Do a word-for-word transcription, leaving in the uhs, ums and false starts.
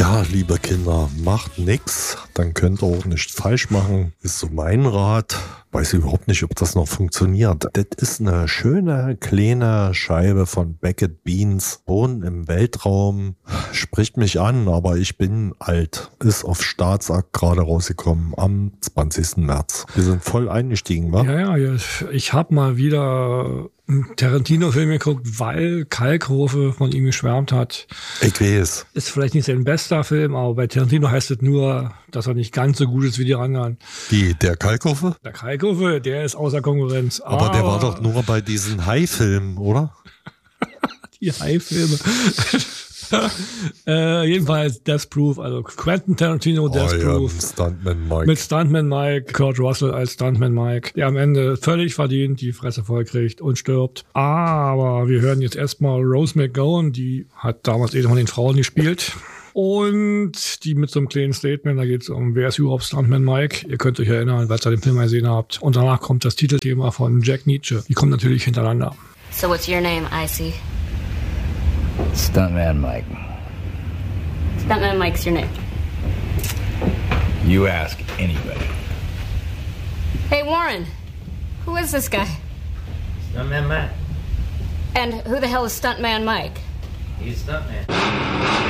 Ja, liebe Kinder, macht nix, dann könnt ihr auch nichts falsch machen, ist so mein Rat. Weiß überhaupt nicht, ob das noch funktioniert. Das ist eine schöne, kleine Scheibe von Beckett Beans. Wohnen im Weltraum, spricht mich an, aber ich bin alt. Ist auf Staatsakt gerade rausgekommen am zwanzigsten März. Wir sind voll eingestiegen, wa? Ja, ja, ich habe mal wieder einen Tarantino-Film geguckt, weil Kalkofe von ihm geschwärmt hat. Ich weiß. Ist vielleicht nicht sein bester Film, aber bei Tarantino heißt es nur, dass er nicht ganz so gut ist wie die anderen. Die, der Kalkofe? Der Kalkofe, der ist außer Konkurrenz. Aber, aber der war doch nur bei diesen Hai-Filmen, oder? Die Hai-Filme. äh, jedenfalls Death Proof, also Quentin Tarantino, Death oh, Proof. Ja, Stuntman Mike. Mit Stuntman Mike, Kurt Russell als Stuntman Mike, der am Ende völlig verdient die Fresse voll kriegt und stirbt. Aber wir hören jetzt erstmal Rose McGowan, die hat damals eh von den Frauen gespielt. Und die mit so einem kleinen Statement, da geht es um, wer ist überhaupt Stuntman Mike? Ihr könnt euch erinnern, weil ihr den Film mal gesehen habt. Und danach kommt das Titelthema von Jack Nietzsche. Die kommen natürlich hintereinander. So what's your name, Icy? Stuntman Mike. Stuntman Mike's your name. You ask anybody. Hey, Warren. Who is this guy? Stuntman Mike. And who the hell is Stuntman Mike? He's Stuntman.